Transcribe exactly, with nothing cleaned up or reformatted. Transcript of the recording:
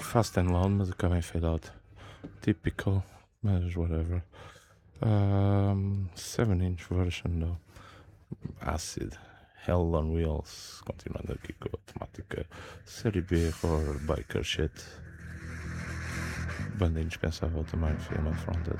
fast and loud, mas acaba em fade out. Typical, mas whatever. Um, seven inch version though. Acid. Hell on Wheels. Continuando aqui com a temática série B for biker shit. Banda indispensável também, Film Fronted.